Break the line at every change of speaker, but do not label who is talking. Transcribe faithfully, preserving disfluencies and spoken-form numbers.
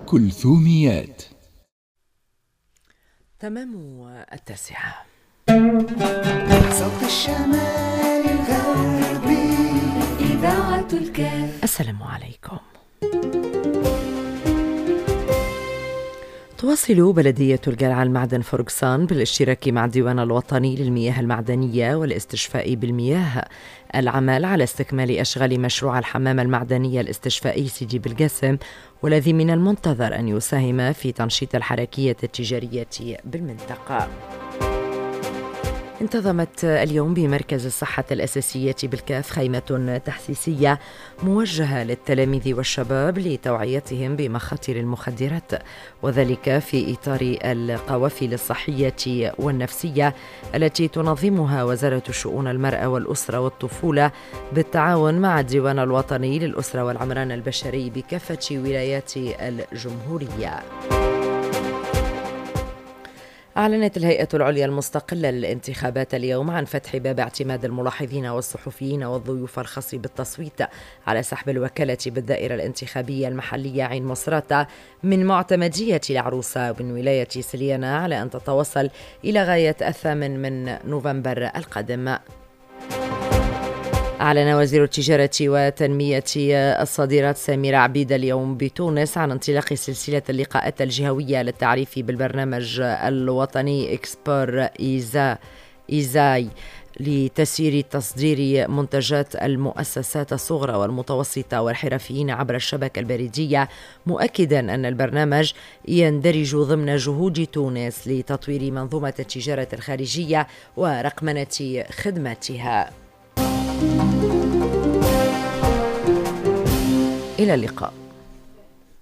كلثوميات.
تمام التاسعة.
صوت الشمال الغربي إذاعة الكاف.
السلام عليكم. تواصل بلدية القلعة المعدن فرقسان بالاشتراك مع الديوان الوطني للمياه المعدنية والاستشفاء بالمياه العمل على استكمال أشغال مشروع الحمام المعدني الاستشفائي سيدي بالقاسم، والذي من المنتظر أن يساهم في تنشيط الحركية التجارية بالمنطقة. انتظمت اليوم بمركز الصحة الأساسية بالكاف خيمة تحسيسية موجهة للتلاميذ والشباب لتوعيتهم بمخاطر المخدرات، وذلك في إطار القوافل الصحية والنفسية التي تنظمها وزارة شؤون المرأة والأسرة والطفولة بالتعاون مع الديوان الوطني للأسرة والعمران البشري بكافة ولايات الجمهورية. أعلنت الهيئة العليا المستقلة للانتخابات اليوم عن فتح باب اعتماد الملاحظين والصحفيين والضيوف الخاص بالتصويت على سحب الوكالة بالدائرة الانتخابية المحلية عين مصراتة من معتمدية العروسة من ولاية سليانة على أن تتوصل إلى غاية الثامن من نوفمبر القادم. أعلن وزير التجارة وتنمية الصادرات سمير عبيد اليوم بتونس عن انطلاق سلسلة اللقاءات الجهوية للتعريف بالبرنامج الوطني إكسبور إيزا إيزاي لتسيير تصدير منتجات المؤسسات الصغرى والمتوسطة والحرفيين عبر الشبكة البريدية، مؤكدا أن البرنامج يندرج ضمن جهود تونس لتطوير منظومة التجارة الخارجية ورقمنة خدماتها. إلى اللقاء.